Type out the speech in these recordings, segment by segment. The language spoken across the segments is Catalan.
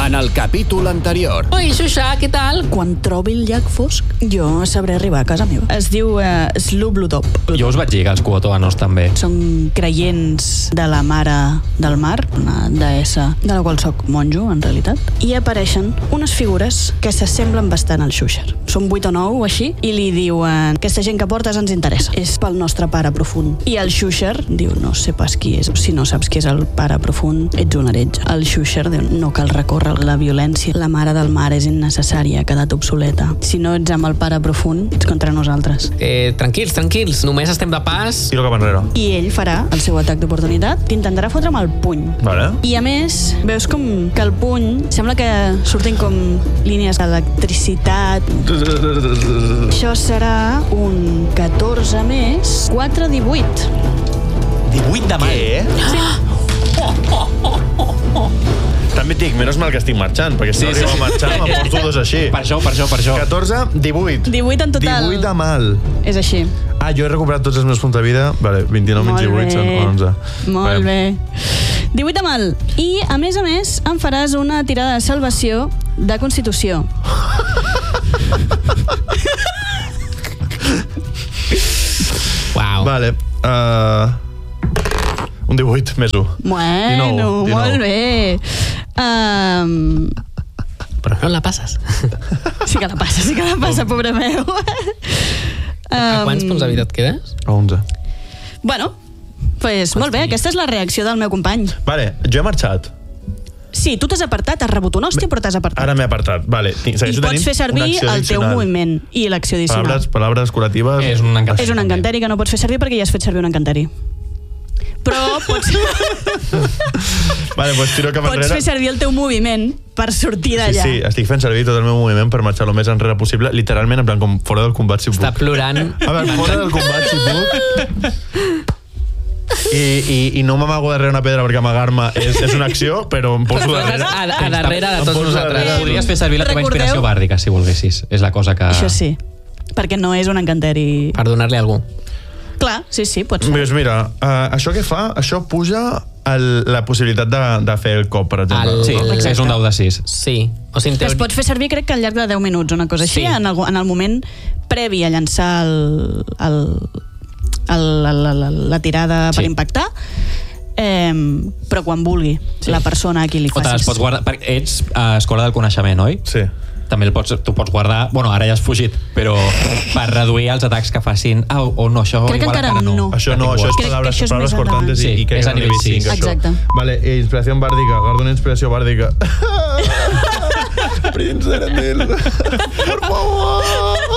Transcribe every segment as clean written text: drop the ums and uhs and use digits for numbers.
En el capítol anterior. Oi, Xuxa, què tal? Quan trobi el llac fosc, jo sabré arribar a casa meva. Es diu Slublutop. Jo us vaig dir que els cuotoanos també. Són creients de la mare del mar, una deessa de la qual soc monjo, en realitat. I apareixen unes figures que s'assemblen bastant al Xuxer. Són 8 o 9 o així, i li diuen: aquesta gent que portes ens interessa. És pel nostre pare profund. I el Xuxer diu: no sé pas qui és. Si no saps qui és el pare profund, ets un heretge. El Xuxer diu: no cal recórrer la violència. La mare del mar és innecessària, ha quedat obsoleta. Si no ets amb el pare profund, ets contra nosaltres. Tranquils, només estem de pas. Tiro cap enrere. I ell farà el seu atac d'oportunitat, t'intentarà fotre amb el puny. Vale. I a més, veus com que el puny sembla que surtin com línies d'electricitat. Això serà un 14 més 4, 18. 18 de mal. També et dic, menys mal que estic marxant, perquè si no arribo a marxar me'n porto 2 així. Per això. 14, 18. 18 en total. 18 de mal. És així. Jo he recuperat tots els meus punts de vida. Vale, 29 menys 18 són 11. Molt bé. 18 de mal. I, a més, em faràs una tirada de salvació de Constitució. Uau. Vale. Un 18 més 1. Bueno, 19. molt bé. Però no la passes. Sí que la passa, pobre meu. A quants punts de vida et quedes? A 11. Bueno, pues molt bé, aquesta és la reacció del meu company. Vale, jo he marxat. Sí, tu t'has apartat, has rebut una hòstia, però t'has apartat. Ara m'he apartat. Vale, I pots fer servir el teu moviment i l'acció addicional. Paraules curatives. És un encanteri. És un encanteri que no pots fer servir perquè ja has fet servir un encanteri. Però pots... Vale, pues tiro cap enrere. Pots fer servir el teu moviment per sortir d'allà. Sí, estic fent servir tot el meu moviment per marxar el més enrere possible, literalment, en plan, com fora del combat, si puc. Està plorant. A veure, fora del combat, si puc. I no m'amago darrere una pedra perquè amagar-me és una acció, però em poso darrere. A darrere de tots nosaltres. Podries fer servir la teva Recordeu? inspiració bàrdica, si volguessis. És la cosa que... Això sí, perquè no és un encanteri... Per donar-li a algú. Clar, sí, pots fer. Doncs mira, això què fa? Això puja la possibilitat de fer el cop, per exemple. Sí, és un dau de 6. Sí. O sigui, Es pot fer servir, crec que al llarg de 10 minuts, una cosa així, Sí. en el moment previ a llançar la tirada per impactar, però quan vulgui la persona a qui li O te les facis. pots guardar... Perquè ets a Escola del Coneixement, oi? Sí. També tu pots guardar... Bueno, ara ja has fugit, però per reduir els atacs que facin... o no, això Crec que igual encara no. Això no, això és Crec que paraules això és més cortantes endavant. i Sí, que és a nivell 6. Exacte. Vale, inspiració bàrdica. Guardo una inspiració bàrdica. Prince Erendil. Per favor.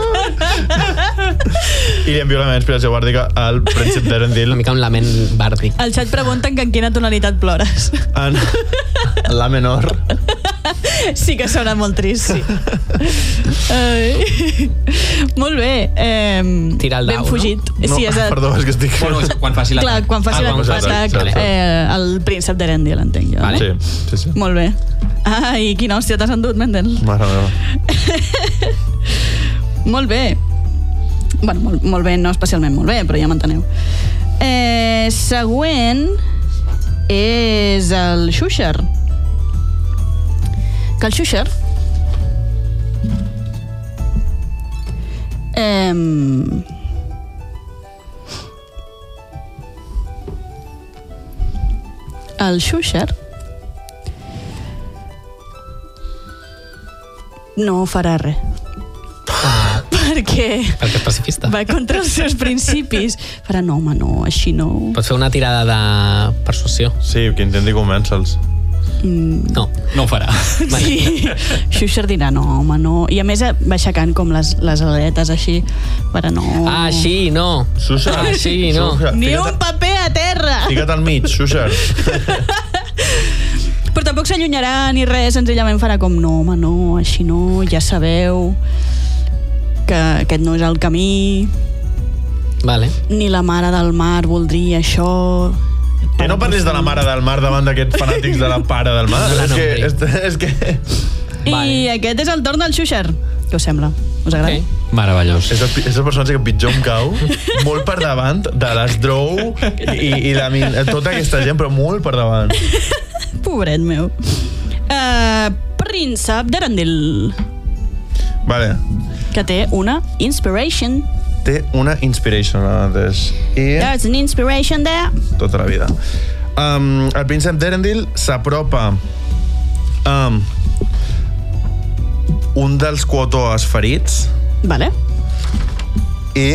I li envio la meva inspiració bàrdica al príncep d'Erendil. Una mica un lament bàrdic. Al xat pregunten que en quina tonalitat plores. En la menor. Sí que sona molt trist, sí. Molt bé. Tira el dau, ben fugit. No, Sí, perdó, és que estic... Bueno, quan faci Clar, l'atac. quan faci l'atac, el príncep d'Erendil, entenc jo. Vale. Sí. Molt bé. I quina hòstia t'has endut, Mendel? Mare meva. Molt bé. Bueno, molt bé, no especialment molt bé, però ja m'enteneu. Següent és el Xuxer. Que el Xuxer no farà res. Perquè és pacifista. va contra els seus principis. Farà, no, home, no, així no. Pots fer una tirada de persuasió. Sí, que intenti convèncer-los. No. No ho farà. Sí. Xuxer dirà, no, home, no. I a més va aixecant com les aletes així. Farà, no. Així, no. Xuxa. Així, no. Ni un paper a terra! Fica't al mig, Xuxa. Però tampoc s'allunyarà ni res, senzillament farà com, no, home, no, així no, ja sabeu que aquest no és el camí, Vale. ni la mare del mar voldria això. Que no parlis de la mare del mar davant d'aquests fanàtics de la pare del mar. No la És que... I aquest és el torn del Xuxer. Què us sembla? Us agrada? Ok. Meravellós. És el personatge que pitjor em cau, molt per davant de les Drow i de tota aquesta gent, però molt per davant. Pobret meu. Príncep d'Erendil, Vale. que té una inspiration. Té una inspiration ara mateix. I There's an inspiration there. tota la vida. El príncep d'Erendil s'apropa amb un dels Quotoas ferits Vale. i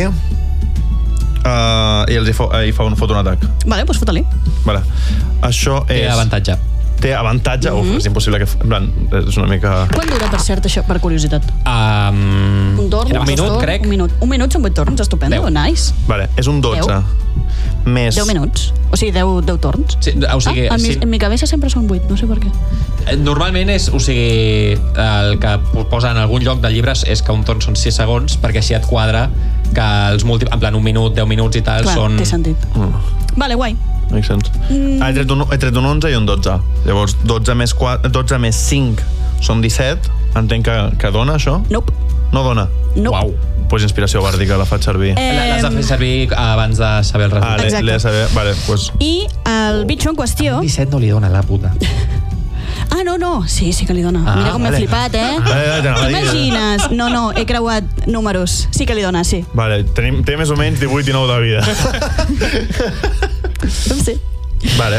els fot un atac. Vale, doncs fota-li. Vale. Això Té és... avantatge. Té avantatge? És impossible que... En plan, és una mica... Quant dura, per cert, això, per curiositat? Un torn? Era un minut, torn, crec. Un minut són 8 torns, estupendo, 10. nice. Vale, és un 12. Més... 10 minuts. O sigui, 10 torns. Sí, o sigui, En mi cabeza sempre són 8, no sé per què. Normalment és, o sigui, el que posa en algun lloc de llibres és que un torn són 6 segons, perquè així et quadra que els en plan un minut, 10 minuts i tal, Clar, són... té sentit. Vale, guai. Makes sense. He tret un 11 i un 12. Llavors, 12 més 5 són 17. Entenc que dona, això? Nope. No dona? Nope. Uau. Pues inspiració bàrdica, la faig servir. L'has de fer servir abans de saber el resultat. Exacte. L'he de saber... Vale, pues... I el bitxo en qüestió... 17 no li dona, la puta. Ah, no. Sí que li dona. Mira com m'he flipat, eh? T'imagines? No, he creuat números. Sí que li dona, sí. Vale, té més o menys 18 i 9 de vida. Sí. Vale.